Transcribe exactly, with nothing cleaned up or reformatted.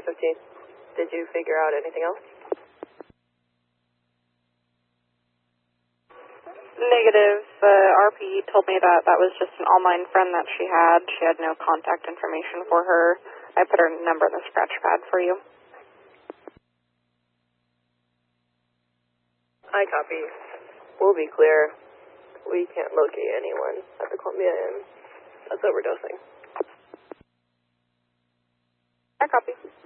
eight fifteen. Did you figure out anything else? Negative. Uh, R P told me that that was just an online friend that she had. She had no contact information for her. I put her number in the scratch pad for you. I copy. We'll be clear. We can't locate anyone at the Columbia Inn. That's overdosing. I copy.